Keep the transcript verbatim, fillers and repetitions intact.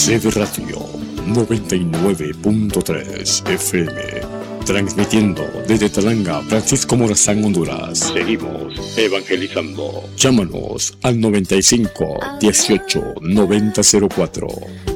C B Radio noventa y nueve punto tres F M, transmitiendo desde Talanga, Francisco Morazán, Honduras. Seguimos evangelizando. Llámanos al noventa y cinco, dieciocho, noventa cero cuatro.